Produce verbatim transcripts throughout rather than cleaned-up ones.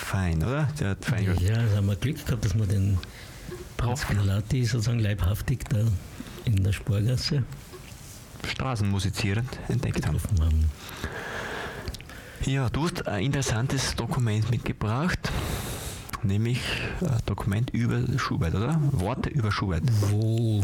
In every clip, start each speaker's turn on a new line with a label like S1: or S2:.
S1: fein, oder? Der hat fein
S2: Ja, da haben wir Glück gehabt, dass wir den Scarlatti sozusagen leibhaftig da in der Sporgasse
S1: straßenmusizierend entdeckt haben.
S2: getroffen haben.
S1: Ja, du hast ein interessantes Dokument mitgebracht, nämlich ein Dokument über Schubert, oder? Worte über Schubert.
S2: Wo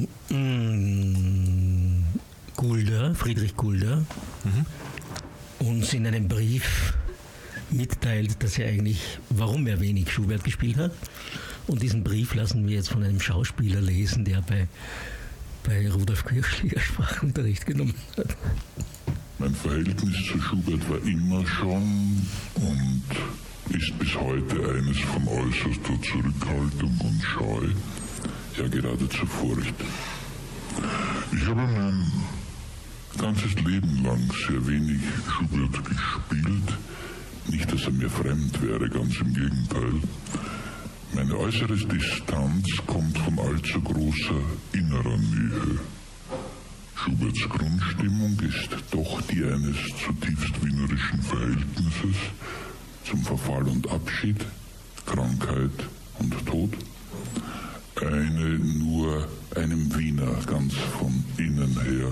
S2: mh, Gulda, Friedrich Gulda,
S1: Mhm.
S2: uns in einem Brief mitteilt, dass er eigentlich, warum er wenig Schubert gespielt hat. Und diesen Brief lassen wir jetzt von einem Schauspieler lesen, der bei, bei Rudolf Kirchschläger Sprachunterricht genommen hat.
S3: Mein Verhältnis zu Schubert war immer schon und ist bis heute eines von äußerster Zurückhaltung und Scheu, ja geradezu Furcht. Ich habe mein ganzes Leben lang sehr wenig Schubert gespielt. Nicht, dass er mir fremd wäre, ganz im Gegenteil. Meine äußere Distanz kommt von allzu großer innerer Nähe. Schuberts Grundstimmung ist doch die eines zutiefst wienerischen Verhältnisses zum Verfall und Abschied, Krankheit und Tod. Eine nur einem Wiener ganz von innen her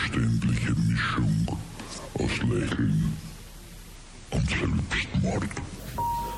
S3: verständliche Mischung aus Lächeln und Selbstmord.